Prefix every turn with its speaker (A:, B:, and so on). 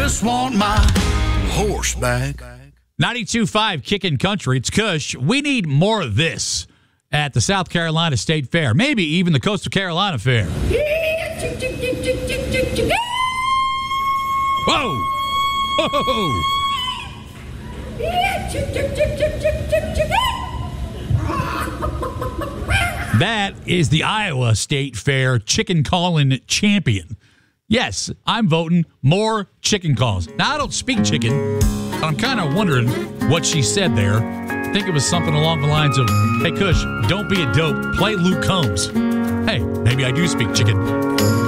A: just want my horse back.
B: 92.5 Kickin' Country. It's Kush. We need more of this at the South Carolina State Fair. Maybe even the Coastal Carolina Fair. Whoa! Whoa! That is the Iowa State Fair chicken calling champion. Yes, I'm voting more chicken calls. Now, I don't speak chicken, but I'm kind of wondering what she said there. I think it was something along the lines of, hey, Kush, don't be a dope. Play Luke Combs. Hey, maybe I do speak chicken.